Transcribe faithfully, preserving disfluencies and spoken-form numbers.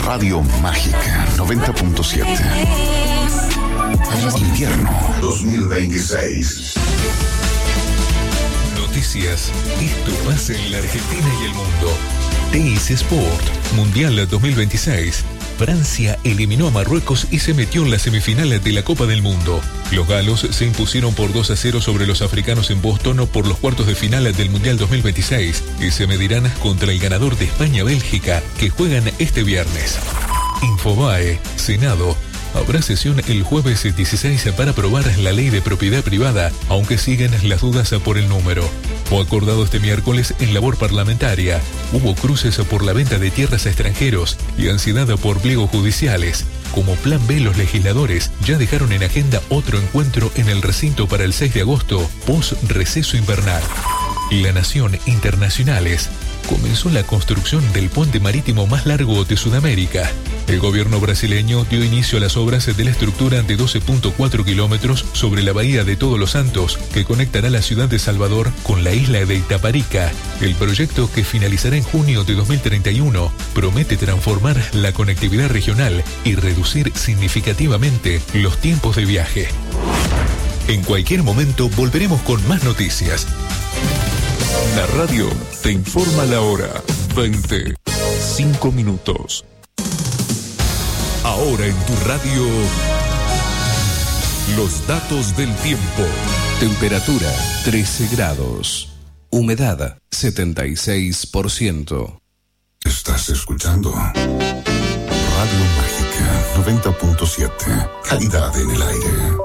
Radio Mágica noventa punto siete. Invierno dos mil veintiséis. Noticias. Esto pasa en la Argentina y el mundo. Teis Sport, Mundial dos mil veintiséis. Francia eliminó a Marruecos y se metió en la semifinal de la Copa del Mundo. Los galos se impusieron por dos a cero sobre los africanos en Boston por los cuartos de final del Mundial dos mil veintiséis y se medirán contra el ganador de España-Bélgica, que juegan este viernes. Infobae, Senado. Habrá sesión el jueves dieciséis para aprobar la ley de propiedad privada, aunque siguen las dudas por el número. Fue acordado este miércoles en labor parlamentaria. Hubo cruces por la venta de tierras a extranjeros y ansiedad por pliegos judiciales. Como plan B, los legisladores ya dejaron en agenda otro encuentro en el recinto para el seis de agosto, post receso invernal. La Nación Internacionales. Comenzó la construcción del puente marítimo más largo de Sudamérica. El gobierno brasileño dio inicio a las obras de la estructura de doce punto cuatro kilómetros sobre la bahía de Todos los Santos, que conectará la ciudad de Salvador con la isla de Itaparica. El proyecto, que finalizará en junio de dos mil treinta y uno, promete transformar la conectividad regional y reducir significativamente los tiempos de viaje. En cualquier momento volveremos con más noticias. La radio te informa la hora. veinte, cinco minutos. Ahora en tu radio, los datos del tiempo. Temperatura trece grados. Humedad setenta y seis por ciento. Estás escuchando Radio Mágica noventa punto siete. Calidad en el aire.